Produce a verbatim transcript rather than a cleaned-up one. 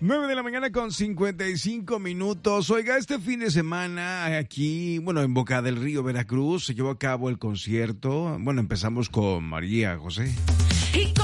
nueve de la mañana con cincuenta y cinco minutos. Oiga, este fin de semana aquí, bueno, en Boca del Río, Veracruz, se llevó a cabo el concierto. Bueno, empezamos con María José.